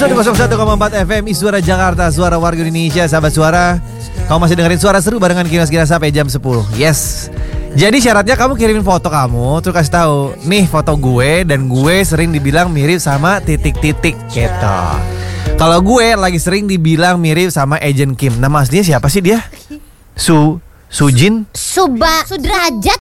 101,4 FM Suara Jakarta, suara warga Indonesia. Sahabat suara, kamu masih dengerin suara seru barengan Kinas sampai jam 10. Yes. Jadi syaratnya kamu kirimin foto kamu, terus kasih tahu, nih foto gue dan gue sering dibilang mirip sama titik-titik gitu. Kalau gue lagi sering dibilang mirip sama Agent Kim. Nama aslinya siapa sih dia? Sujin? Sudrajat